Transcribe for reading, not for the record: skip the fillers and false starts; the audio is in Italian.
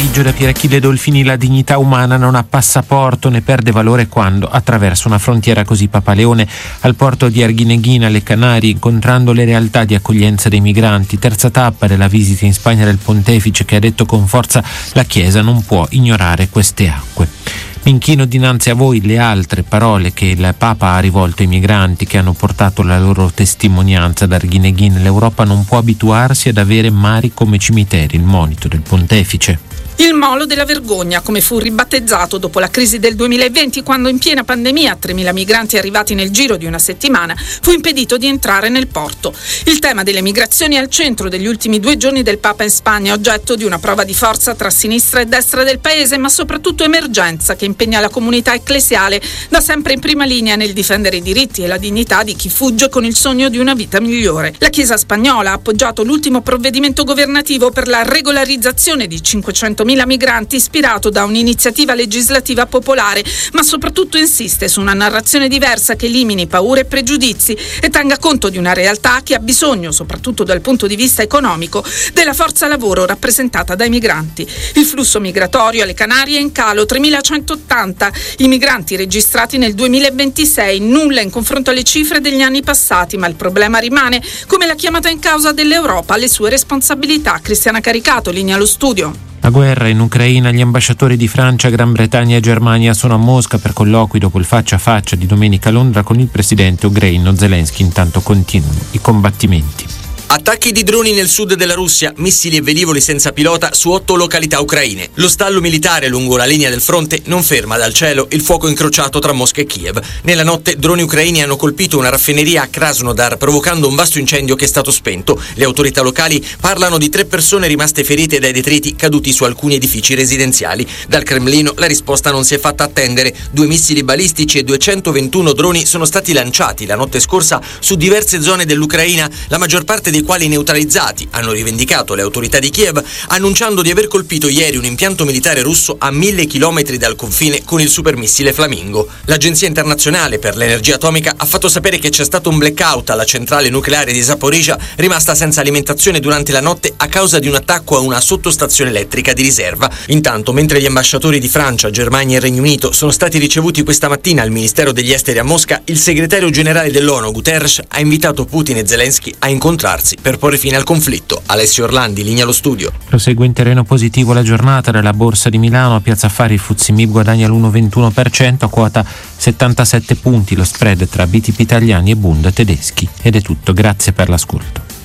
pomeriggio da Pierachille Dolfini. La dignità umana non ha passaporto, ne perde valore quando attraversa una frontiera così. Papaleone al porto di Arguineguín alle Canarie, incontrando le realtà di accoglienza dei migranti. Terza tappa della visita in Spagna del Pontefice, che ha detto con forza: la Chiesa non può ignorare queste acque. Mi inchino dinanzi a voi, le altre parole che il Papa ha rivolto ai migranti che hanno portato la loro testimonianza ad Arguineguín. L'Europa non può abituarsi ad avere mari come cimiteri, il monito del Pontefice. Il molo della vergogna, come fu ribattezzato dopo la crisi del 2020, quando in piena pandemia 3.000 migranti arrivati nel giro di una settimana fu impedito di entrare nel porto. Il tema delle migrazioni è al centro degli ultimi 2 giorni del Papa in Spagna, oggetto di una prova di forza tra sinistra e destra del paese, ma soprattutto emergenza che impegna la comunità ecclesiale da sempre in prima linea nel difendere i diritti e la dignità di chi fugge con il sogno di una vita migliore. La Chiesa spagnola ha appoggiato l'ultimo provvedimento governativo per la regolarizzazione di 500.000 migranti, ispirato da un'iniziativa legislativa popolare, ma soprattutto insiste su una narrazione diversa che elimini paure e pregiudizi e tenga conto di una realtà che ha bisogno, soprattutto dal punto di vista economico, della forza lavoro rappresentata dai migranti. Il flusso migratorio alle Canarie è in calo, 3.180 i migranti registrati nel 2026, nulla in confronto alle cifre degli anni passati, ma il problema rimane, come la chiamata in causa dell'Europa alle sue responsabilità. Cristiana Caricato, linea allo studio. La guerra in Ucraina, gli ambasciatori di Francia, Gran Bretagna e Germania sono a Mosca per colloqui dopo il faccia a faccia di domenica a Londra con il presidente ucraino Zelensky. Intanto continuano i combattimenti. Attacchi di droni nel sud della Russia, missili e velivoli senza pilota su 8 località ucraine. Lo stallo militare lungo la linea del fronte non ferma dal cielo il fuoco incrociato tra Mosca e Kiev. Nella notte droni ucraini hanno colpito una raffineria a Krasnodar, provocando un vasto incendio che è stato spento. Le autorità locali parlano di 3 persone rimaste ferite dai detriti caduti su alcuni edifici residenziali. Dal Cremlino la risposta non si è fatta attendere. 2 missili balistici e 221 droni sono stati lanciati la notte scorsa su diverse zone dell'Ucraina, la maggior parte dei quali neutralizzati, hanno rivendicato le autorità di Kiev, annunciando di aver colpito ieri un impianto militare russo a 1.000 chilometri dal confine con il supermissile Flamingo. L'Agenzia internazionale per l'energia atomica ha fatto sapere che c'è stato un blackout alla centrale nucleare di Zaporizhzhia, rimasta senza alimentazione durante la notte a causa di un attacco a una sottostazione elettrica di riserva. Intanto, mentre gli ambasciatori di Francia, Germania e Regno Unito sono stati ricevuti questa mattina al Ministero degli Esteri a Mosca, il segretario generale dell'ONU, Guterres, ha invitato Putin e Zelensky a incontrarsi per porre fine al conflitto. Alessio Orlandi, linea allo studio. Prosegue in terreno positivo la giornata della Borsa di Milano. A Piazza Affari il FTSE MIB guadagna l'1,21% a quota 77 punti. Lo spread tra BTP italiani e Bund tedeschi. Ed è tutto, grazie per l'ascolto.